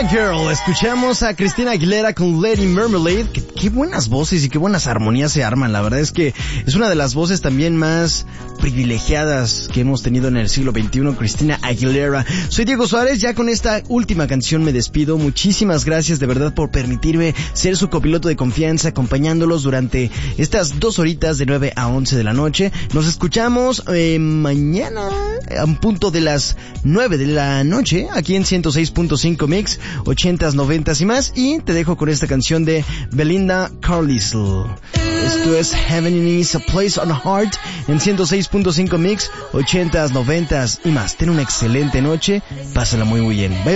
My Girl. Escuchamos a Christina Aguilera con Lady Marmalade. Qué buenas voces y qué buenas armonías se arman. La verdad es que es una de las voces también más privilegiadas que hemos tenido en el siglo XXI, Christina Aguilera. Soy Diego Suárez, ya con esta última canción me despido. Muchísimas gracias de verdad por permitirme ser su copiloto de confianza, acompañándolos durante estas 2 horitas de 9 a 11 de la noche. Nos escuchamos mañana a un punto de las 9 de la noche, aquí en 106.5 Mix, 80s, 90s y más. Y te dejo con esta canción de Belinda Carlisle. Esto es Heaven is a Place on Heart en 106.5 Mix, 80s, 90s y más. Ten una excelente noche, pásala muy bien. Bye.